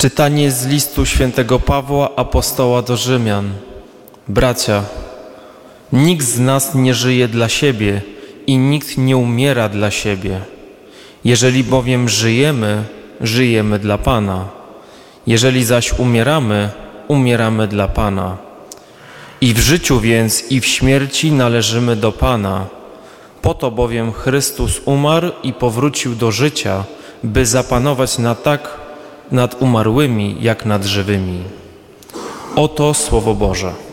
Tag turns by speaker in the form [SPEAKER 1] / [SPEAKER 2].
[SPEAKER 1] Czytanie z listu świętego Pawła, apostoła do Rzymian. Bracia, nikt z nas nie żyje dla siebie i nikt nie umiera dla siebie. Jeżeli bowiem żyjemy, żyjemy dla Pana. Jeżeli zaś umieramy, umieramy dla Pana. I w życiu więc, i w śmierci należymy do Pana. Po to bowiem Chrystus umarł i powrócił do życia, by zapanować nad umarłymi, jak nad żywymi. Oto Słowo Boże.